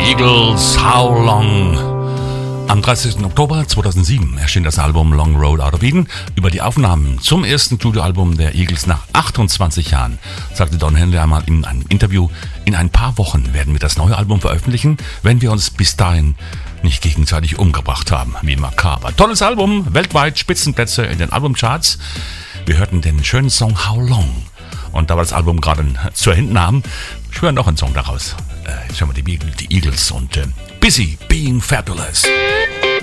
Eagles, How Long? Am 30. Oktober 2007 erschien das Album Long Road Out of Eden. Über die Aufnahmen zum ersten Studioalbum der Eagles nach 28 Jahren sagte Don Henley einmal in einem Interview: In ein paar Wochen werden wir das neue Album veröffentlichen, wenn wir uns bis dahin nicht gegenseitig umgebracht haben. Wie makaber. Tolles Album, weltweit Spitzenplätze in den Albumcharts. Wir hörten den schönen Song How Long. Und da wir das Album gerade zur Händen haben, ich höre noch einen Song daraus. Jetzt hören wir die Eagles und Busy Being Fabulous.